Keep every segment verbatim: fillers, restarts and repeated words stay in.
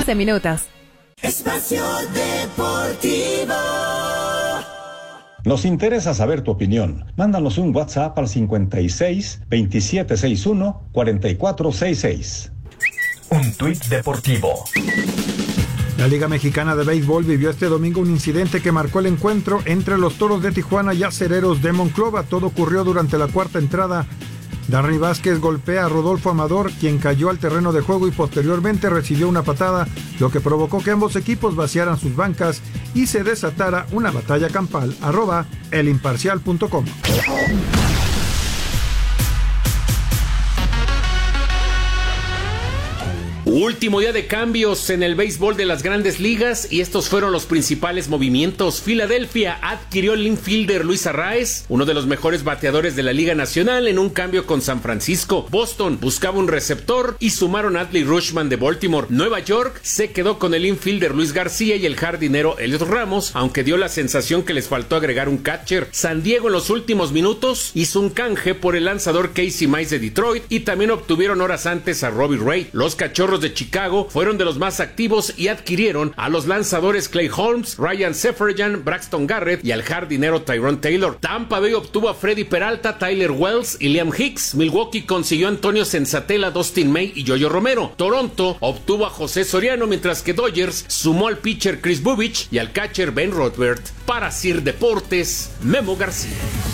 quince minutos. Espacio Deportivo. Nos interesa saber tu opinión. Mándanos un WhatsApp al cincuenta y seis, veintisiete sesenta y uno, cuarenta y cuatro sesenta y seis. Un tuit deportivo. La Liga Mexicana de Béisbol vivió este domingo un incidente que marcó el encuentro entre los Toros de Tijuana y Acereros de Monclova. Todo ocurrió durante la cuarta entrada. Darry Vázquez golpea a Rodolfo Amador, quien cayó al terreno de juego y posteriormente recibió una patada, lo que provocó que ambos equipos vaciaran sus bancas y se desatara una batalla campal. Arroba elimparcial punto com. Último día de cambios en el béisbol de las grandes ligas y estos fueron los principales movimientos. Filadelfia adquirió el infielder Luis Arraez, uno de los mejores bateadores de la Liga Nacional, en un cambio con San Francisco. Boston buscaba un receptor y sumaron a Adley Rutschman de Baltimore. Nueva York se quedó con el infielder Luis García y el jardinero Elliot Ramos, aunque dio la sensación que les faltó agregar un catcher. San Diego en los últimos minutos hizo un canje por el lanzador Casey Mize de Detroit y también obtuvieron horas antes a Robbie Ray. Los Cachorros de Chicago fueron de los más activos y adquirieron a los lanzadores Clay Holmes, Ryan Seferian, Braxton Garrett y al jardinero Tyrone Taylor. Tampa Bay obtuvo a Freddy Peralta, Tyler Wells y Liam Hicks. Milwaukee consiguió a Antonio Senzatela, Dustin May y Yoyo Romero. Toronto obtuvo a José Soriano, mientras que Dodgers sumó al pitcher Chris Bubich y al catcher Ben Rothbert. Para Sir Deportes, Memo García.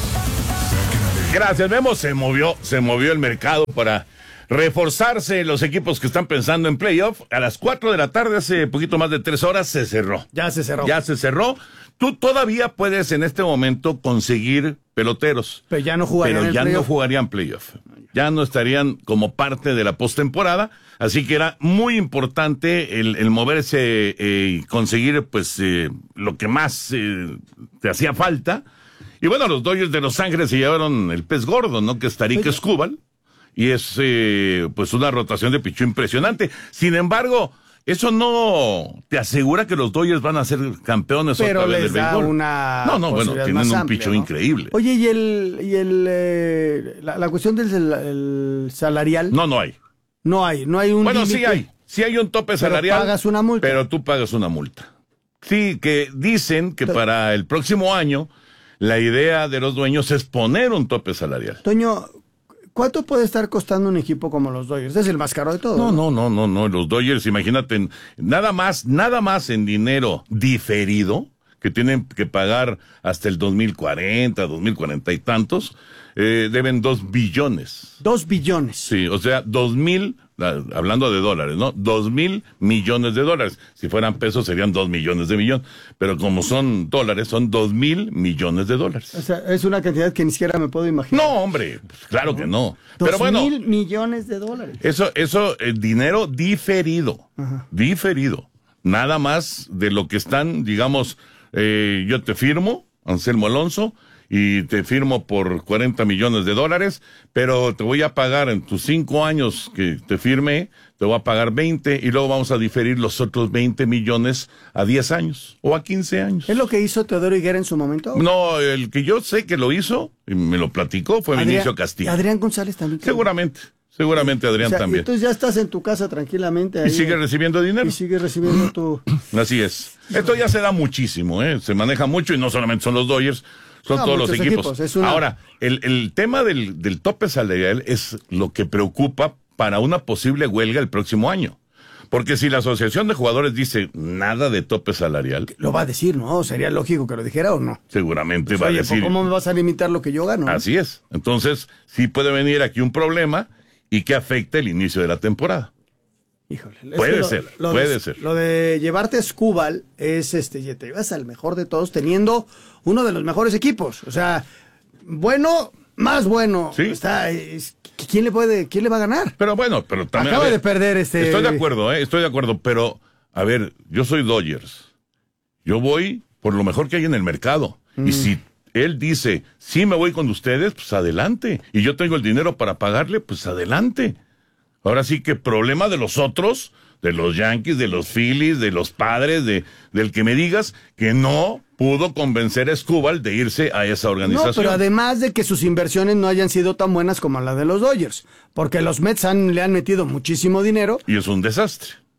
Gracias, Memo. Se movió, se movió el mercado para reforzarse los equipos que están pensando en playoff. A las cuatro de la tarde, hace poquito más de tres horas, se cerró. Ya se cerró. Ya se cerró. Tú todavía puedes en este momento conseguir peloteros. Pero ya no jugarían Pero ya en no jugarían playoff. Ya no estarían como parte de la postemporada. Así que era muy importante el, el moverse y eh, conseguir pues eh, lo que más eh, te hacía falta. Y bueno, los Dodgers de Los Ángeles se llevaron el pez gordo, ¿no? Que es Tarik Skubal. Y es, eh, pues, una rotación de pichón impresionante. Sin embargo, eso no te asegura que los Dodgers van a ser campeones pero otra vez les del da béisbol. Una no, no, bueno, tienen un amplia, pichón ¿no? increíble. Oye, ¿y el, y el eh, la, la cuestión del el salarial? No, no hay. No hay, no hay un Bueno, límite. sí hay. Sí hay un tope Pero salarial. pagas una multa. Pero tú pagas una multa. Sí, que dicen que para el próximo año la idea de los dueños es poner un tope salarial. Toño, ¿cuánto puede estar costando un equipo como los Dodgers? Es el más caro de todos. No, no, no, no, no. Los Dodgers, imagínate, nada más, nada más en dinero diferido, que tienen que pagar hasta el dos mil cuarenta, dos mil cuarenta y tantos, eh, deben dos billones. Dos billones. Sí, o sea, dos mil, hablando de dólares, ¿no? Dos mil millones de dólares. Si fueran pesos serían dos millones de millones, pero como son dólares, son dos mil millones de dólares. O sea, es una cantidad que ni siquiera me puedo imaginar. No, hombre, pues claro ¿no? que no. Dos Pero bueno, mil millones de dólares. Eso, eso, el dinero diferido, Ajá. diferido. Nada más de lo que están, digamos, eh, yo te firmo, Anselmo Alonso, y te firmo por cuarenta millones de dólares, pero te voy a pagar en tus cinco años que te firme, te voy a pagar veinte y luego vamos a diferir los otros veinte millones a diez años o a quince años. ¿Es lo que hizo Teodoro Higuera en su momento? No, el que yo sé que lo hizo, y me lo platicó, fue Adrián, Vinicio Castillo. Adrián González también. Seguramente, seguramente Adrián o sea, también. Entonces ya estás en tu casa tranquilamente. Ahí, y sigue recibiendo dinero. Y sigue recibiendo tu... Así es. Esto ya se da muchísimo, ¿eh? Se maneja mucho y no solamente son los Dodgers, son no, todos los equipos. equipos. Es una... Ahora, el, el tema del, del tope salarial es lo que preocupa para una posible huelga el próximo año. Porque si la Asociación de Jugadores dice nada de tope salarial... Lo va a decir, ¿no? ¿Sería lógico que lo dijera o no? Seguramente pues, va oye, a decir... ¿cómo me vas a limitar lo que yo gano? Así es. Entonces, sí puede venir aquí un problema y que afecte el inicio de la temporada. Híjole. Puede lo, ser, lo puede de, ser. Lo de llevarte a Skubal es, este, te llevas al mejor de todos teniendo uno de los mejores equipos. O sea, bueno, más bueno. Sí. Está, es, ¿quién le puede, quién le va a ganar? Pero bueno, pero también... Acaba ver, de perder este... Estoy de acuerdo, ¿eh? Estoy de acuerdo, pero, a ver, yo soy Dodgers. Yo voy por lo mejor que hay en el mercado. Mm. Y si él dice, sí me voy con ustedes, pues adelante. Y yo tengo el dinero para pagarle, pues adelante. Ahora sí que problema de los otros, de los Yankees, de los Phillies, de los Padres, de del que me digas que no pudo convencer a Skubal de irse a esa organización. No, pero además de que sus inversiones no hayan sido tan buenas como las de los Dodgers, porque los Mets han, le han metido muchísimo dinero. Y es un desastre.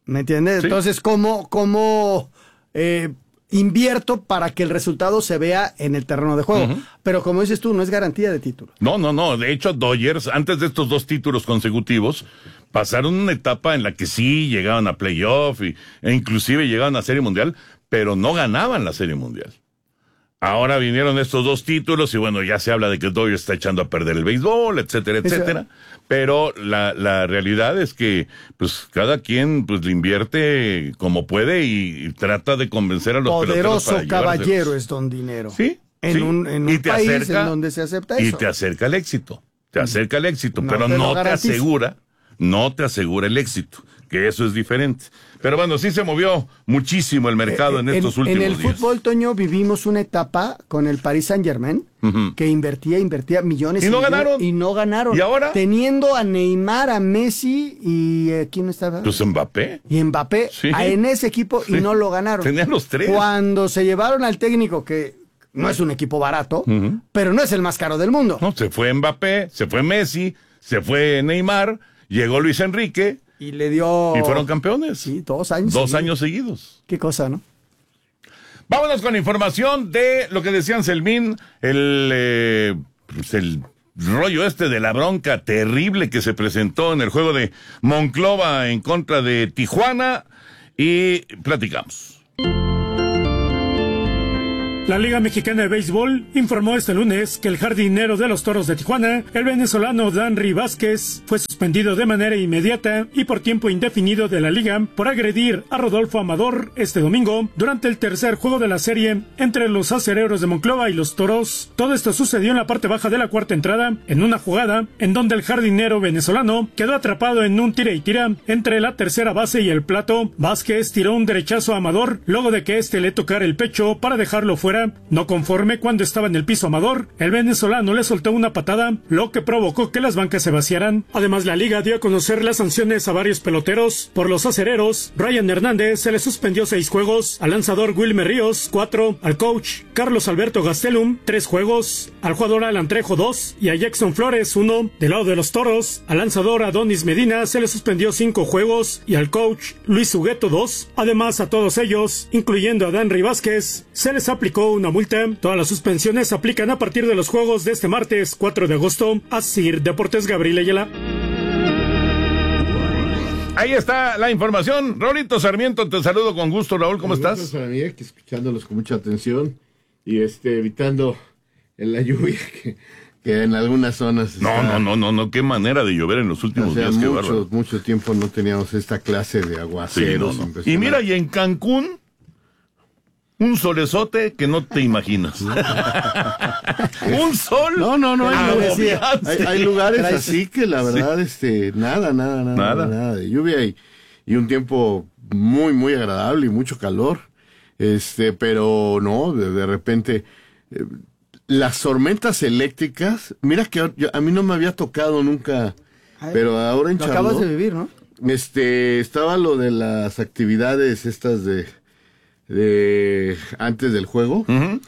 ¿Me entiendes? Sí. Entonces, ¿cómo, cómo eh, invierto para que el resultado se vea en el terreno de juego? Uh-huh. Pero como dices tú, no es garantía de título. No, no, no. De hecho, Dodgers, antes de estos dos títulos consecutivos, pasaron una etapa en la que sí llegaban a playoff y, e inclusive llegaban a Serie Mundial, pero no ganaban la Serie Mundial. Ahora vinieron estos dos títulos y bueno, ya se habla de que Dodgers está echando a perder el béisbol, etcétera, etcétera. Eso. Pero la, la realidad es que pues cada quien pues le invierte como puede y, y trata de convencer a los peloteros para poderoso caballero es don dinero. Sí. En sí. un, en un país acerca, en donde se acepta eso. Y te acerca el éxito. Te acerca el éxito, no pero te no te asegura, no te asegura el éxito, que eso es diferente. Pero bueno, sí se movió muchísimo el mercado eh, en, en estos últimos días. En el días. Fútbol, Toño, vivimos una etapa con el Paris Saint-Germain uh-huh. que invertía, invertía millones. Y no ganaron. Y no ganaron. ¿Y ahora? Teniendo a Neymar, a Messi y... Eh, ¿quién estaba? Pues Mbappé. Y Mbappé sí. a, en ese equipo sí. y no lo ganaron. Tenían los tres. Cuando se llevaron al técnico que... no es un equipo barato, uh-huh. pero no es el más caro del mundo. No, se fue Mbappé, se fue Messi, se fue Neymar, llegó Luis Enrique. Y le dio... Y fueron campeones. Sí, dos años. Dos seguidos. años seguidos. Qué cosa, ¿no? Vámonos con información de lo que decían Selmín, el, eh, pues el rollo este de la bronca terrible que se presentó en el juego de Monclova en contra de Tijuana y platicamos. La Liga Mexicana de Béisbol informó este lunes que el jardinero de los Toros de Tijuana, el venezolano Danry Vázquez, fue suspendido de manera inmediata y por tiempo indefinido de la liga por agredir a Rodolfo Amador este domingo durante el tercer juego de la serie entre los acereros de Monclova y los Toros. Todo esto sucedió en la parte baja de la cuarta entrada, en una jugada en donde el jardinero venezolano quedó atrapado en un tira y tira entre la tercera base y el plato. Vázquez tiró un derechazo a Amador luego de que éste le tocara el pecho para dejarlo fuera. No conforme cuando estaba en el piso Amador, el venezolano le soltó una patada, lo que provocó que las bancas se vaciaran. Además, la liga dio a conocer las sanciones a varios peloteros. Por los acereros, Brian Hernández se le suspendió seis juegos, al lanzador Wilmer Ríos, cuatro, al coach Carlos Alberto Gastelum, tres juegos, al jugador Alan Trejo, dos, y a Jackson Flores, uno. Del lado de los Toros, al lanzador Adonis Medina se le suspendió cinco juegos, y al coach Luis Hugueto, dos. Además, a todos ellos, incluyendo a Danry Vázquez, se les aplicó una multa. Todas las suspensiones se aplican a partir de los juegos de este martes cuatro de agosto. Asir Deportes, Gabriel Ayala. Ahí está la información. Raulito Sarmiento, te saludo con gusto. Raúl, ¿cómo estás? Para mí, aquí escuchándolos con mucha atención y este evitando en la lluvia que, que en algunas zonas está... No, no, no, no, no, qué manera de llover en los últimos o sea, días. Mucho, mucho tiempo no teníamos esta clase de aguaceros. Sí, no, no. Y mira, y en Cancún, un solezote que no te imaginas. Un sol. No, no, no. Hay, hay, hay, hay lugares así que la verdad, sí. este, nada, nada, nada, nada, nada de lluvia y, y un tiempo muy, muy agradable y mucho calor. Este, pero no, de, de repente, eh, las tormentas eléctricas, mira que yo, a mí no me había tocado nunca, Ay, pero ahora en Lo Charlotte, acabas de vivir, ¿no? Este, estaba lo de las actividades estas de de antes del juego uh-huh.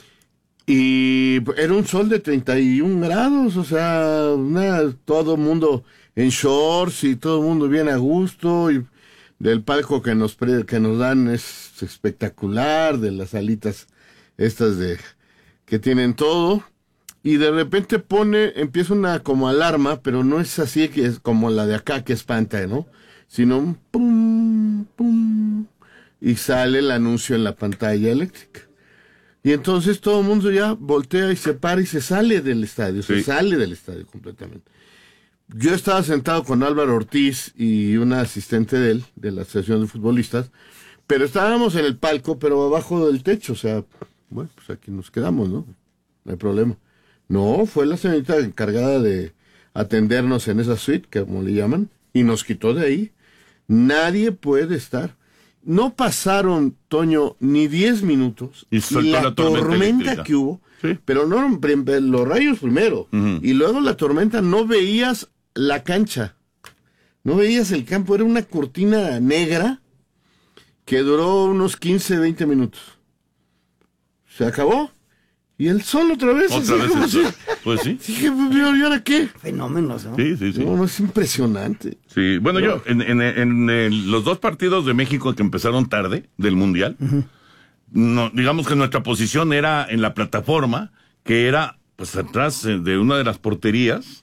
y era un sol de treinta y un grados, o sea, una, todo el mundo en shorts y todo el mundo bien a gusto y del palco que nos pre, que nos dan es espectacular, de las salitas estas de que tienen todo y de repente pone, empieza una como alarma, pero no es así que es como la de acá que espanta, ¿no? Sino un pum, pum, y sale el anuncio en la pantalla eléctrica. Y entonces todo el mundo ya voltea y se para y se sale del estadio, sí. se sale del estadio completamente. Yo estaba sentado con Álvaro Ortiz y una asistente de él, de la Asociación de Futbolistas, pero estábamos en el palco, pero abajo del techo, o sea, bueno, pues aquí nos quedamos, ¿no? No hay problema. No, fue la señorita encargada de atendernos en esa suite, como le llaman, y nos quitó de ahí. Nadie puede estar. No pasaron, Toño, ni diez minutos y, y la, la tormenta, tormenta que hubo, ¿sí? Pero no los rayos primero, uh-huh. y luego la tormenta, no veías la cancha, no veías el campo, era una cortina negra que duró unos quince, veinte minutos. Se acabó Y el sol otra vez. Otra vez el sol. Pues sí. Dije, ¿y ahora qué? Fenómenos, ¿no? Sí, sí, sí. No, no, es impresionante. Sí, bueno, yo, en, en, en, en los dos partidos de México que empezaron tarde del Mundial, uh-huh. no, digamos que nuestra posición era en la plataforma, que era pues atrás de una de las porterías,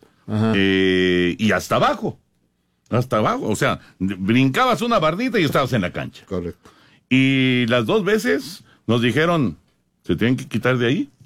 eh, y hasta abajo. Hasta abajo. O sea, brincabas una bardita y estabas en la cancha. Correcto. Y las dos veces nos dijeron, se tienen que quitar de ahí.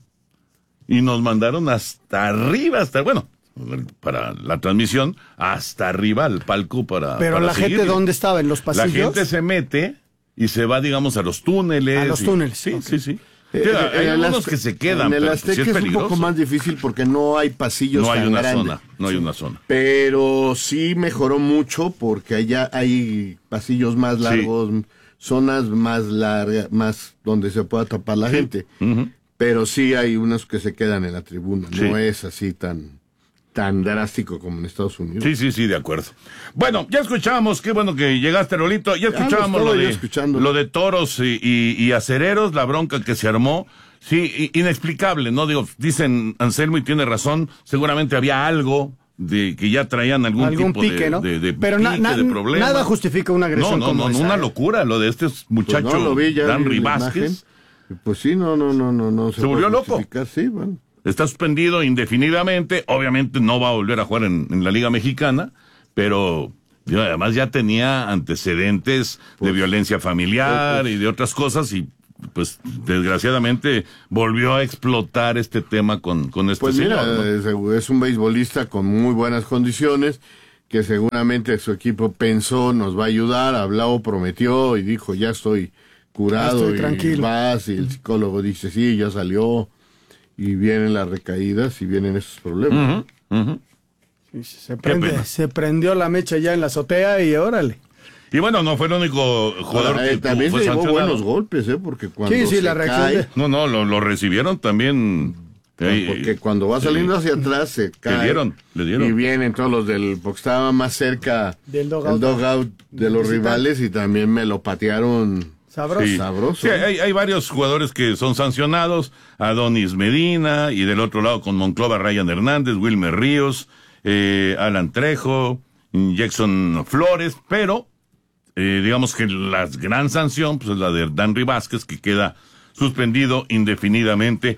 Y nos mandaron hasta arriba, hasta, bueno, para la transmisión, hasta arriba al palco para. Pero para la seguir. gente, ¿dónde estaba? ¿En los pasillos? La gente se mete y se va, digamos, a los túneles. A los y, túneles. Sí, okay. sí, sí. Eh, sí hay en algunos Azte- que se quedan, en el pero Azteca sí es, es, un peligroso. poco más difícil porque no hay pasillos No hay tan una grandes. zona, no hay una zona. Pero sí mejoró mucho porque allá hay pasillos más largos, sí. zonas más largas, más donde se pueda tapar la sí. gente. Uh-huh. Pero sí hay unos que se quedan en la tribuna. Sí. No es así tan, tan drástico como en Estados Unidos. Sí, sí, sí, de acuerdo. Bueno, ya escuchábamos, qué bueno que llegaste, Lolito. Ya escuchábamos lo de, lo de toros y, y, y acereros, la bronca que se armó. Sí, inexplicable, ¿no? Digo, dicen Anselmo y tiene razón, seguramente había algo de que ya traían algún, algún tipo pique, de, ¿no? de, de, Pero pique, na, na, de problema. Nada justifica una agresión no, no, como no, esa. una locura lo de este muchacho, pues no, lo vi, ya Danry Vázquez. Pues sí, no, no, no, no, no. Se, se volvió loco. Sí, bueno. Está suspendido indefinidamente, obviamente no va a volver a jugar en, en la Liga Mexicana, pero yo, además ya tenía antecedentes pues, de violencia familiar pues, y de otras cosas y pues desgraciadamente volvió a explotar este tema con, con este pues señor. Mira, ¿no? es un beisbolista con muy buenas condiciones que seguramente su equipo pensó nos va a ayudar, habló, prometió y dijo ya estoy curado estoy y tranquilo. vas y el psicólogo dice sí, ya salió y vienen las recaídas y vienen esos problemas. Uh-huh, uh-huh. Sí, se, prende, se prendió la mecha ya en la azotea y órale. Y bueno, no fue el único jugador Ahora, eh, que también fue se llevó sancionado. buenos golpes, ¿eh? Porque cuando sí, sí, se la reacción cae, de... No, no, lo, lo recibieron también. Eh, porque cuando va saliendo sí. hacia atrás se cae. Le dieron, le dieron. Y vienen todos los del... Porque estaba más cerca del dugout, el dugout de los rivales y también me lo patearon... Sabroso. Sí. Sabroso. Sí, hay, hay varios jugadores que son sancionados, Adonis Medina, y del otro lado con Monclova, Ryan Hernández, Wilmer Ríos, eh, Alan Trejo, Jackson Flores, pero eh, digamos que la gran sanción pues, es la de Danry Vázquez, que queda suspendido indefinidamente,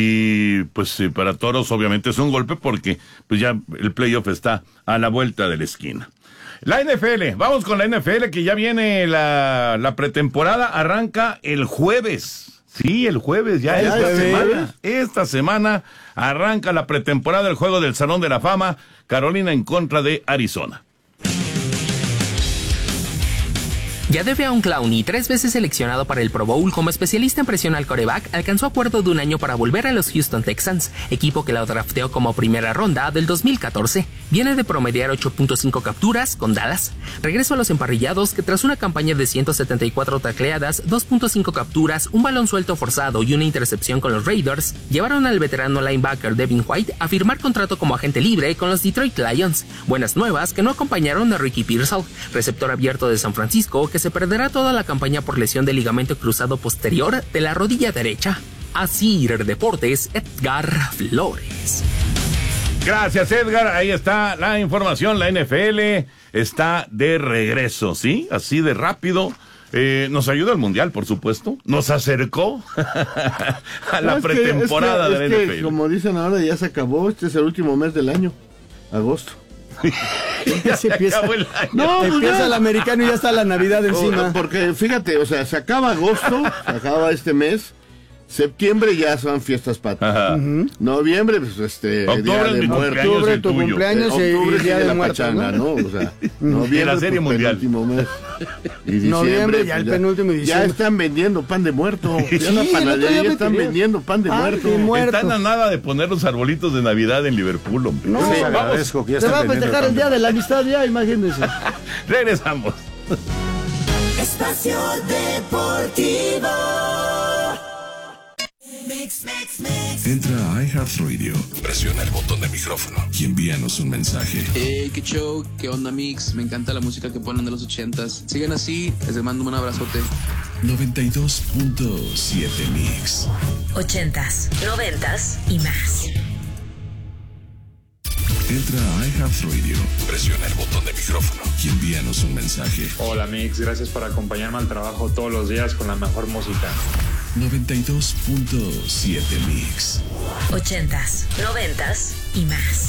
y pues eh, para Toros obviamente es un golpe porque pues ya el playoff está a la vuelta de la esquina. La N F L, vamos con la N F L que ya viene la, la pretemporada, arranca el jueves. Sí, el jueves, ya ¿El esta jueves? semana. Esta semana arranca la pretemporada del juego del Salón de la Fama, Carolina en contra de Arizona. Jadeveon Clowney, tres veces seleccionado para el Pro Bowl como especialista en presión al quarterback, alcanzó acuerdo de un año para volver a los Houston Texans, equipo que lo drafteó como primera ronda del dos mil catorce. Viene de promediar ocho punto cinco capturas con Dallas. Regreso a los emparrillados que tras una campaña de ciento setenta y cuatro tacleadas, dos punto cinco capturas, un balón suelto forzado y una intercepción con los Raiders, llevaron al veterano linebacker Devin White a firmar contrato como agente libre con los Detroit Lions. Buenas nuevas que no acompañaron a Ricky Pearsall, receptor abierto de San Francisco, que se perderá toda la campaña por lesión de ligamento cruzado posterior de la rodilla derecha. Así Deportes, Edgar Flores. Gracias, Edgar. Ahí está la información. La N F L está de regreso, ¿sí? Así de rápido. Eh, nos ayuda el Mundial, por supuesto. Nos acercó a la no, pretemporada que, es que, de es la que, N F L. Como dicen ahora, ya se acabó. Este es el último mes del año, agosto. Ya se empieza, no, pues empieza ya. El americano y ya está la Navidad encima. O, porque fíjate, o sea, se acaba agosto, se acaba este mes. Septiembre ya son fiestas patrias. Uh-huh. Noviembre, pues este. Octubre, día de muertos. Octubre, tu cumpleaños eh, octubre y día de, de muertos. Pachanga, ¿no? O sea, noviembre, la serie pues, mundial. Penúltimo mes. Y diciembre, noviembre, ya pues, el penúltimo y diciembre. Ya están vendiendo pan de muerto. Sí, ya la panadería ya están vendiendo pan de ah, muerto. muerto. Están a nada de poner los arbolitos de Navidad en Liverpool, hombre. No, sí, agradezco que ya se va a festejar el día de la amistad ya, imagínense. Regresamos. Espacio Deportivo. Mix Entra a iHeartRadio, presiona el botón de micrófono y envíanos un mensaje. Hey, qué show, qué onda, Mix. Me encanta la música que ponen de los ochentas. Sigan así, les mando un abrazote. noventa y dos punto siete Mix. Ochentas, noventas y más. Entra a iHeartRadio, presiona el botón de micrófono y envíanos un mensaje. Hola Mix, gracias por acompañarme al trabajo todos los días con la mejor música. noventa y dos punto siete Mix. Ochentas, noventas y más.